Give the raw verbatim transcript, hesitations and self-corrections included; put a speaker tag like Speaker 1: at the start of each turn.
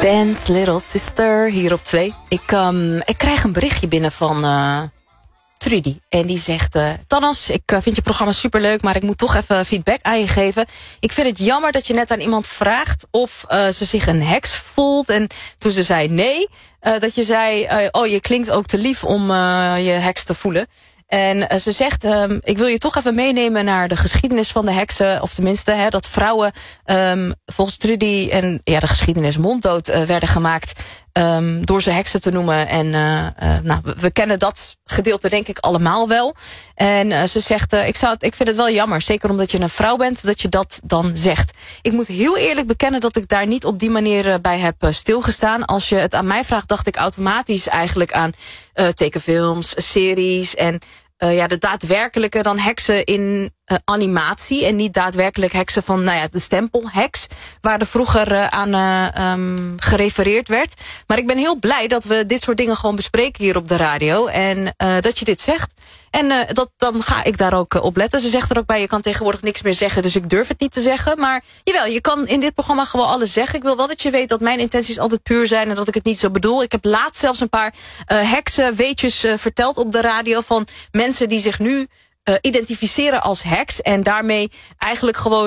Speaker 1: Dance Little Sister, hier op twee. Ik, um, ik krijg een berichtje binnen van uh, Trudy. En die zegt, uh, Thanos, ik uh, vind je programma superleuk, maar ik moet toch even feedback aan je geven. Ik vind het jammer dat je net aan iemand vraagt of uh, ze zich een heks voelt. En toen ze zei nee, uh, dat je zei, uh, oh, je klinkt ook te lief om uh, je heks te voelen. En uh, ze zegt, um, ik wil je toch even meenemen naar de geschiedenis van de heksen. Of tenminste, hè, dat vrouwen um, volgens Trudy en ja, de geschiedenis monddood uh, werden gemaakt um, door ze heksen te noemen. En uh, uh, nou, we, we kennen dat gedeelte denk ik allemaal wel. En uh, ze zegt, uh, ik, zou het, ik vind het wel jammer, zeker omdat je een vrouw bent, dat je dat dan zegt. Ik moet heel eerlijk bekennen dat ik daar niet op die manier uh, bij heb uh, stilgestaan. Als je het aan mij vraagt, dacht ik automatisch eigenlijk aan uh, tekenfilms, series en Uh, ja, de daadwerkelijke dan heksen in uh, animatie. En niet daadwerkelijk heksen van nou ja, de stempelheks. Waar er vroeger uh, aan uh, um, gerefereerd werd. Maar ik ben heel blij dat we dit soort dingen gewoon bespreken hier op de radio. En uh, dat je dit zegt. En uh, dat, dan ga ik daar ook uh, op letten. Ze zegt er ook bij, je kan tegenwoordig niks meer zeggen. Dus ik durf het niet te zeggen. Maar jawel, je kan in dit programma gewoon alles zeggen. Ik wil wel dat je weet dat mijn intenties altijd puur zijn. En dat ik het niet zo bedoel. Ik heb laatst zelfs een paar uh, heksen weetjes uh, verteld op de radio. Van mensen die zich nu uh, identificeren als heks. En daarmee eigenlijk gewoon